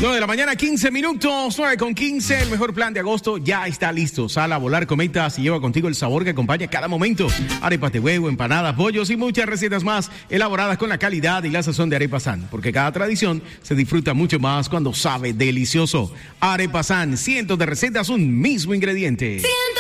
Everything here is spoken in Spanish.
9 de la mañana, 15 minutos, 9:15. El mejor plan de agosto ya está listo. Sal a volar cometas y lleva contigo el sabor que acompaña cada momento. Arepas de huevo, empanadas, pollos y muchas recetas más elaboradas con la calidad y la sazón de Arepa San. Porque cada tradición se disfruta mucho más cuando sabe delicioso. Arepa San, cientos de recetas, un mismo ingrediente.